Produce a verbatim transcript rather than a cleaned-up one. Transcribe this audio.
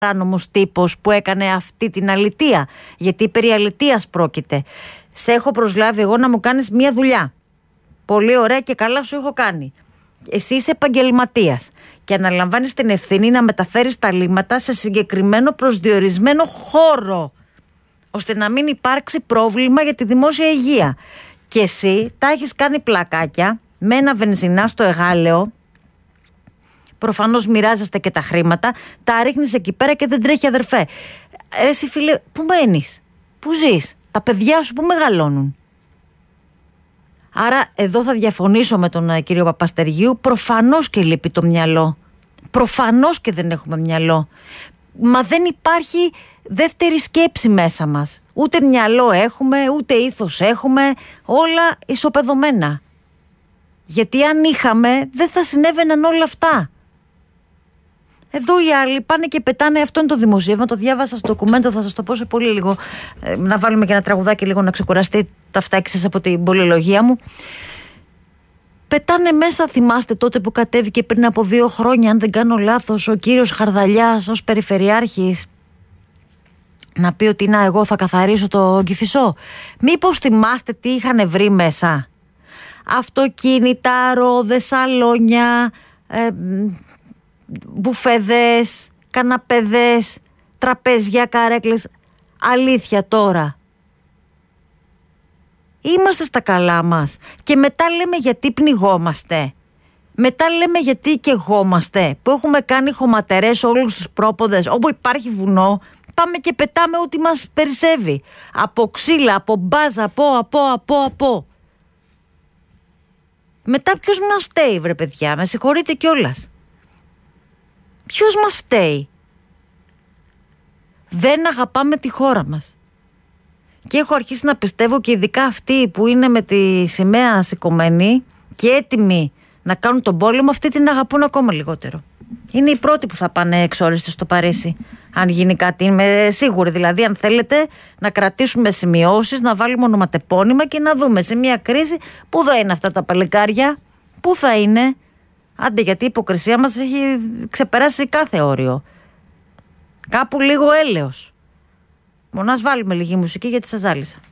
παράνομος τύπος που έκανε αυτή την αλητεία, γιατί περί αλητείας πρόκειται. Σε έχω προσλάβει εγώ να μου κάνεις μία δουλειά. Πολύ ωραία και καλά σου έχω κάνει. Εσύ είσαι επαγγελματίας και αναλαμβάνεις την ευθύνη να μεταφέρεις τα λίμματα σε συγκεκριμένο προσδιορισμένο χώρο, ώστε να μην υπάρξει πρόβλημα για τη δημόσια υγεία. Και εσύ τα έχεις κάνει πλακάκια με ένα βενζινά στο Εγάλεο. Προφανώς μοιράζεστε και τα χρήματα, τα ρίχνεις εκεί πέρα και δεν τρέχει, αδερφέ. Εσύ φίλε, πού μένεις, πού ζεις, τα παιδιά σου πού μεγαλώνουν? Άρα εδώ θα διαφωνήσω με τον uh, κύριο Παπαστεργίου. Προφανώς και λείπει το μυαλό. Προφανώς και δεν έχουμε μυαλό. Μα δεν υπάρχει δεύτερη σκέψη μέσα μας. Ούτε μυαλό έχουμε, ούτε ήθος έχουμε. Όλα ισοπεδωμένα. Γιατί αν είχαμε, δεν θα συνέβαιναν όλα αυτά. Εδώ οι άλλοι πάνε και πετάνε. Αυτό είναι το δημοσίευμα. Το διάβασα στο ντοκουμέντο, θα σας το πω σε πολύ λίγο. Ε, να βάλουμε και ένα τραγουδάκι λίγο να ξεκουραστεί τα φτάκια σας από την πολυλογία μου. Πετάνε μέσα, θυμάστε τότε που κατέβηκε πριν από δύο χρόνια, αν δεν κάνω λάθος, ο κύριος Χαρδαλιάς ως περιφερειάρχης να πει ότι να, εγώ θα καθαρίσω το Κηφισό. Μήπως θυμάστε τι είχαν βρει μέσα? Αυτοκίνητα, ρόδες, σαλόνια, ε, μπουφέδες, καναπέδες, τραπέζια, καρέκλες. Αλήθεια τώρα? Είμαστε στα καλά μας και μετά λέμε γιατί πνιγόμαστε. Μετά λέμε γιατί καιγόμαστε, που έχουμε κάνει χωματερές όλους τους πρόποδες. Όπου υπάρχει βουνό πάμε και πετάμε ό,τι μας περισσεύει. Από ξύλα, από μπάζα, από, από, από, από. Μετά ποιος μας φταίει βρε παιδιά? Με συγχωρείτε κιόλας. Ποιος μας φταίει? Δεν αγαπάμε τη χώρα μας. Και έχω αρχίσει να πιστεύω, και ειδικά αυτοί που είναι με τη σημαία σηκωμένη και έτοιμοι να κάνουν τον πόλεμο, αυτοί την αγαπούν ακόμα λιγότερο. Είναι οι πρώτοι που θα πάνε εξόριστοι στο Παρίσι, αν γίνει κάτι. Είμαι σίγουρη. Δηλαδή, αν θέλετε να κρατήσουμε σημειώσεις, να βάλουμε ονοματεπώνυμα και να δούμε σε μια κρίση πού θα είναι αυτά τα παλικάρια, πού θα είναι. Άντε, γιατί η υποκρισία μας έχει ξεπεράσει κάθε όριο. Κάπου λίγο έλεος. Μονάς βάλουμε λίγη μουσική γιατί σας ζάλισα.